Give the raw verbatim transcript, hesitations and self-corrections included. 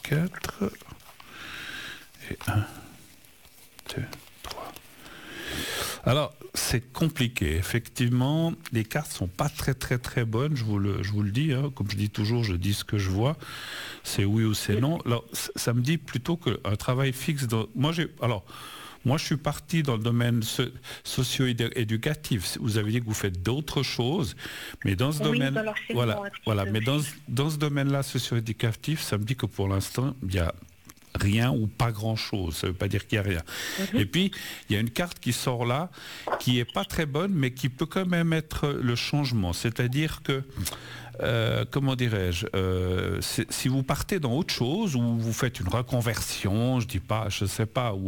quatre. Et un, deux, trois. Alors, c'est compliqué. Effectivement, les cartes sont pas très très très bonnes, je vous le, je vous le dis. Hein. Comme je dis toujours, je dis ce que je vois. C'est oui ou c'est non. Alors, ça me dit plutôt qu'un travail fixe... Dans... Moi, j'ai... Alors, moi, je suis parti dans le domaine socio-éducatif. Vous avez dit que vous faites d'autres choses, mais dans ce oui, domaine... dans Voilà, voilà. peu. Mais dans, dans ce domaine-là, socio-éducatif, ça me dit que pour l'instant, il y a... rien ou pas grand-chose, ça ne veut pas dire qu'il n'y a rien. Mm-hmm. Et puis, il y a une carte qui sort là, qui n'est pas très bonne, mais qui peut quand même être le changement. C'est-à-dire que, euh, comment dirais-je, euh, si vous partez dans autre chose, ou vous faites une reconversion, je ne dis pas, je ne sais pas, ou